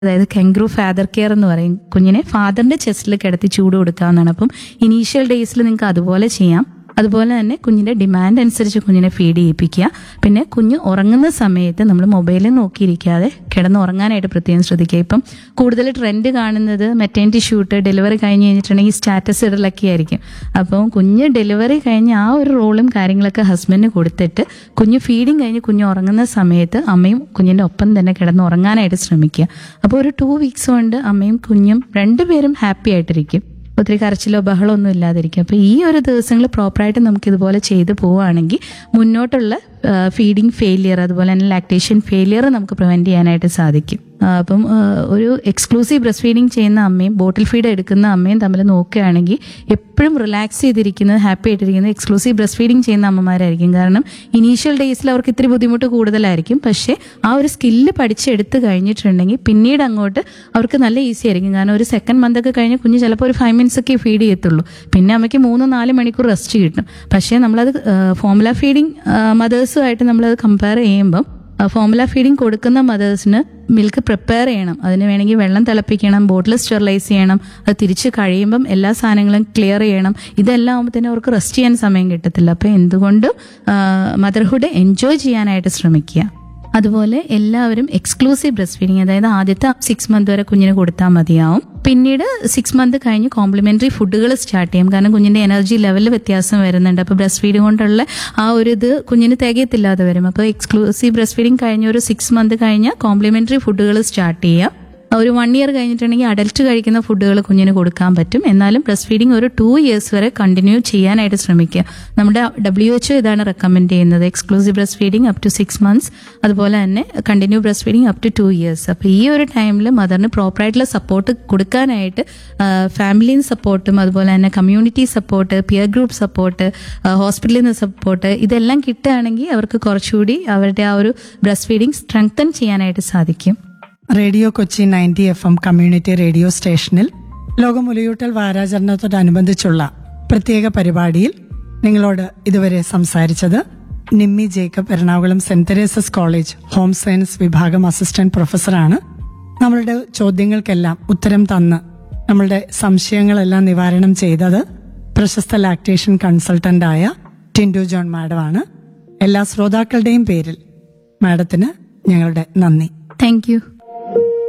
അതായത് കെങ്ക്രൂ father care എന്ന് പറയും. കുഞ്ഞിനെ ഫാദറിന്റെ ചെസ്റ്റിൽ കിടത്തി ചൂട് കൊടുക്കാവുന്നതാണ്. അപ്പം ഇനീഷ്യൽ ഡേയ്സിൽ നിങ്ങൾക്ക് അതുപോലെ ചെയ്യാം. അതുപോലെ തന്നെ കുഞ്ഞിന്റെ ഡിമാൻഡ് അനുസരിച്ച് കുഞ്ഞിനെ ഫീഡ് ചെയ്യിപ്പിക്കുക. പിന്നെ കുഞ്ഞ് ഉറങ്ങുന്ന സമയത്ത് നമ്മൾ മൊബൈലിൽ നോക്കിയിരിക്കാതെ കിടന്ന് ഉറങ്ങാനായിട്ട് പ്രത്യേകം ശ്രദ്ധിക്കുക. ഇപ്പം കൂടുതൽ ട്രെൻഡ് കാണുന്നത് മെറ്റേണിറ്റി ഷൂട്ട്, ഡെലിവറി കഴിഞ്ഞ് കഴിഞ്ഞിട്ടുണ്ടെങ്കിൽ സ്റ്റാറ്റസ് ഇടലൊക്കെ ആയിരിക്കും. അപ്പം കുഞ്ഞ് ഡെലിവറി കഴിഞ്ഞ് ആ ഒരു റോളും കാര്യങ്ങളൊക്കെ ഹസ്ബൻഡിന് കൊടുത്തിട്ട് കുഞ്ഞ് ഫീഡിങ് കഴിഞ്ഞ് കുഞ്ഞ് ഉറങ്ങുന്ന സമയത്ത് അമ്മയും കുഞ്ഞിന്റെ ഒപ്പം തന്നെ കിടന്ന് ഉറങ്ങാനായിട്ട് ശ്രമിക്കുക. അപ്പോൾ ഒരു 2 വീക്സ് കൊണ്ട് അമ്മയും കുഞ്ഞും രണ്ടുപേരും ഹാപ്പി ആയിട്ടിരിക്കും. ഒത്തിരി കരച്ചിലോ ബഹളോ ഒന്നും ഇല്ലാതിരിക്കും. അപ്പോൾ ഈ ഒരു ദിവസങ്ങൾ പ്രോപ്പറായിട്ട് നമുക്ക് ഇതുപോലെ ചെയ്തു പോവുകയാണെങ്കിൽ മുന്നോട്ടുള്ള ഫീഡിങ് ഫെയിലിയർ, അതുപോലെ തന്നെ ലാക്ടേഷൻ ഫെയിലിയർ നമുക്ക് പ്രിവെന്റ് ചെയ്യാനായിട്ട് സാധിക്കും. അപ്പം ഒരു എക്സ്ക്ലൂസീവ് ബ്രസ്റ്റ് ഫീഡിങ് ചെയ്യുന്ന അമ്മയും ബോട്ടിൽ ഫീഡ് എടുക്കുന്ന അമ്മയും തമ്മിൽ നോക്കുകയാണെങ്കിൽ എപ്പോഴും റിലാക്സ് ചെയ്തിരിക്കുന്നത്, ഹാപ്പി ആയിട്ടിരിക്കുന്നത് എക്സ്ക്ലൂസീവ് ബ്രസ്റ്റ് ഫീഡിങ് ചെയ്യുന്ന അമ്മമാരായിരിക്കും. കാരണം ഇനീഷ്യൽ ഡേയ്സിൽ അവർക്ക് ഇത്തിരി ബുദ്ധിമുട്ട് കൂടുതലായിരിക്കും. പക്ഷേ ആ ഒരു സ്കില്ല് പഠിച്ചെടുത്ത് കഴിഞ്ഞിട്ടുണ്ടെങ്കിൽ പിന്നീട് അങ്ങോട്ട് അവർക്ക് നല്ല ഈസി ആയിരിക്കും. കാരണം ഒരു സെക്കൻഡ് മന്ത് ഒക്കെ കഴിഞ്ഞ് കുഞ്ഞ് ചിലപ്പോൾ ഒരു 5 മിനിറ്റ്സ് ഒക്കെ ഫീഡ് ചെയ്യത്തുള്ളൂ. പിന്നെ അമ്മയ്ക്ക് 3-4 മണിക്കൂർ റെസ്റ്റ് കിട്ടും. പക്ഷേ നമ്മളത് ഫോർമുല ഫീഡിങ് മദേഴ്സുമായിട്ട് നമ്മളത് കമ്പയർ ചെയ്യുമ്പം ഫോർമുല ഫീഡിങ് കൊടുക്കുന്ന മദേഴ്സിന് മിൽക്ക് പ്രിപ്പയർ ചെയ്യണം. അതിന് വേണമെങ്കിൽ വെള്ളം തിളപ്പിക്കണം, ബോട്ടിൽ സ്റ്റെറിലൈസ് ചെയ്യണം, അത് തിരിച്ച് കഴിയുമ്പം എല്ലാ സാധനങ്ങളും ക്ലിയർ ചെയ്യണം. ഇതെല്ലാം ആകുമ്പോൾ തന്നെ അവർക്ക് റെസ്റ്റ് ചെയ്യാൻ സമയം കിട്ടത്തില്ല. അപ്പോൾ എന്തുകൊണ്ടും മദർഹുഡ് എൻജോയ് ചെയ്യാനായിട്ട് ശ്രമിക്കുക. അതുപോലെ എല്ലാവരും എക്സ്ക്ലൂസീവ് ബ്രസ്റ്റ് ഫീഡിങ്, അതായത് ആദ്യത്തെ 6 മന്ത് വരെ കുഞ്ഞിന് കൊടുത്താൽ മതിയാവും. പിന്നീട് 6 മന്ത് കഴിഞ്ഞ് കോംപ്ലിമെന്ററി ഫുഡുകൾ സ്റ്റാർട്ട് ചെയ്യും. കാരണം കുഞ്ഞിന്റെ എനർജി ലെവലിൽ വ്യത്യാസം വരുന്നുണ്ട്. അപ്പോൾ ബ്രസ്റ്റ് ഫീഡിങ് കൊണ്ടുള്ള ആ ഒരു ഇത് കുഞ്ഞിന് തികയത്തില്ലാതെ വരും. അപ്പോൾ എക്സ്ക്ലൂസീവ് ബ്രസ്റ്റ് ഫീഡിങ് കഴിഞ്ഞ ഒരു 6 മന്ത് കഴിഞ്ഞ് കോംപ്ലിമെന്ററി ഫുഡുകൾ സ്റ്റാർട്ട് ചെയ്യാം. ഒരു 1 ഇയർ കഴിഞ്ഞിട്ടുണ്ടെങ്കിൽ അഡൽട്ട് കഴിക്കുന്ന ഫുഡുകൾ കുഞ്ഞിന് കൊടുക്കാൻ പറ്റും. എന്നാലും ബ്രസ്റ്റ് ഫീഡിങ് ഒരു 2 ഇയേഴ്സ് വരെ കണ്ടിന്യൂ ചെയ്യാനായിട്ട് ശ്രമിക്കുക. നമ്മുടെ WHO ഇതാണ് റെക്കമെൻഡ് ചെയ്യുന്നത്, exclusive breast feeding up to 6 months, അതുപോലെ തന്നെ continue breast feeding up to 2 years. അപ്പോൾ ഈ ഒരു ടൈമിൽ മദറിന് പ്രോപ്പറായിട്ടുള്ള സപ്പോർട്ട് കൊടുക്കാനായിട്ട് ഫാമിലി സപ്പോർട്ടും അതുപോലെ തന്നെ community support, peer group support, ഹോസ്പിറ്റലിൽ നിന്ന് സപ്പോർട്ട്, ഇതെല്ലാം കിട്ടുകയാണെങ്കിൽ അവർക്ക് കുറച്ചുകൂടി അവരുടെ ആ ഒരു ബ്രസ്റ്റ് ഫീഡിങ് സ്ട്രെങ്തൻ ചെയ്യാനായിട്ട് സാധിക്കും. Radio Kochi 90 FM community radio സ്റ്റേഷനിൽ ലോകമുലയൂട്ടൽ വാരാചരണത്തോടനുബന്ധിച്ചുള്ള പ്രത്യേക പരിപാടിയിൽ നിങ്ങളോട് ഇതുവരെ സംസാരിച്ചത് Nimmi Jacob, Ernakulam saint Teresa's college home science വിഭാഗം അസിസ്റ്റന്റ് പ്രൊഫസറാണ്. നമ്മളുടെ ചോദ്യങ്ങൾക്കെല്ലാം ഉത്തരം തന്ന് നമ്മളുടെ സംശയങ്ങളെല്ലാം നിവാരണം ചെയ്തത് പ്രശസ്ത ലാക്ടേഷൻ കൺസൾട്ടന്റായ ടിൻഡു ജോൺ മാഡമാണ്. എല്ലാ ശ്രോതാക്കളുടെയും പേരിൽ മാഡത്തിന് ഞങ്ങളുടെ നന്ദി. Thank you.